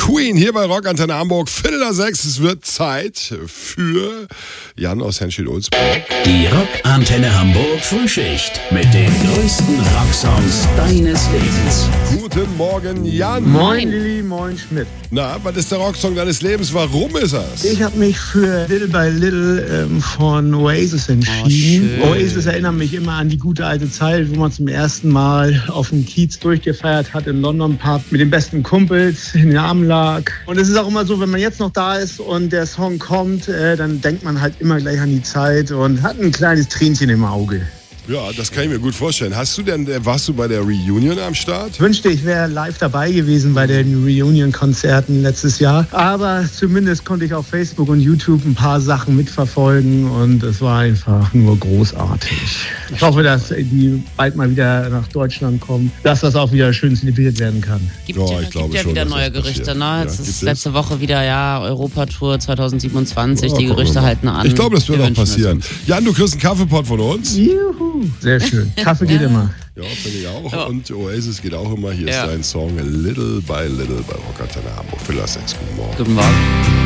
Queen hier bei Rockantenne Hamburg, 5:45. Es wird Zeit für Jan aus Henschel-Ulzburg. Die Rockantenne Hamburg Frühschicht mit den größten Rocksongs deines Lebens. Guten Morgen, Jan. Moin Lilly, moin Schmidt. Na, was ist der Rocksong deines Lebens? Warum ist das? Ich habe mich für Little by Little von Oasis entschieden. Oasis erinnert mich immer an die gute alte Zeit, wo man zum ersten Mal auf dem Kiez durchgefeiert hat in London Pub mit den besten Kumpels in den Armen lag. Und es ist auch immer so, wenn man jetzt noch da ist und der Song kommt, dann denkt man halt immer gleich an die Zeit und hat ein kleines Tränchen im Auge. Ja, das kann ich mir gut vorstellen. Warst du bei der Reunion am Start? Ich wünschte, ich wäre live dabei gewesen bei den Reunion-Konzerten letztes Jahr. Aber zumindest konnte ich auf Facebook und YouTube ein paar Sachen mitverfolgen und es war einfach nur großartig. Ich hoffe, dass die bald mal wieder nach Deutschland kommen, dass das auch wieder schön zelebriert werden kann. Gibt ja wieder neue Gerüchte, ne? Jetzt ist letzte Woche wieder, Europatour 2027, die Gerüchte halten an. Ich glaube, das wird auch passieren. Jan, du kriegst einen Kaffeepot von uns. Juhu, sehr schön. Kaffee geht immer. Ja, finde ich auch. Ja. Und Oasis geht auch immer. Hier ist dein Song Little by Little bei Rockantenne Hamburg. 5:06. Guten Morgen. Guten Morgen.